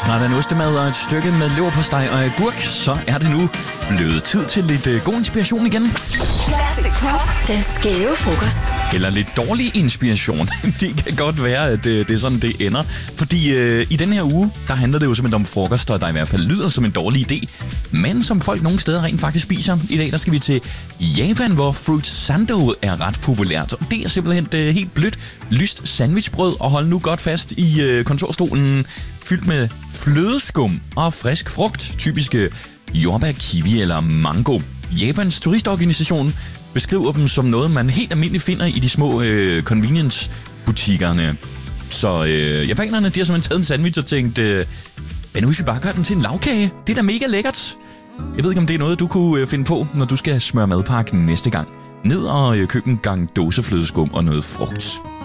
træt af en ostemad og et stykke med leverpostej og agurk, så er det nu blevet tid til lidt god inspiration igen. Classic Pop. Den skæve frokost. Eller lidt dårlig inspiration. Det kan godt være, at det er sådan, det ender. Fordi i den her uge, der handler det jo simpelthen om frokoster, der i hvert fald lyder som en dårlig idé, men som folk nogle steder rent faktisk spiser. I dag der skal vi til Japan, hvor fruit sando er ret populært. Og det er simpelthen et helt blødt, lyst sandwichbrød, og hold nu godt fast i kontorstolen, fyldt med flødeskum og frisk frugt, typiske jordbær, kiwi eller mango. Japans turistorganisation beskriver dem som noget, man helt almindeligt finder i de små convenience-butikkerne. Så japanerne, de har simpelthen taget en sandwich og tænkt, men nu hvis vi bare gør den til en lagkage, det er da mega lækkert. Jeg ved ikke, om det er noget, du kunne finde på, når du skal smøre madpakken næste gang. Ned og køb en gang dåseflødeskum og noget frugt.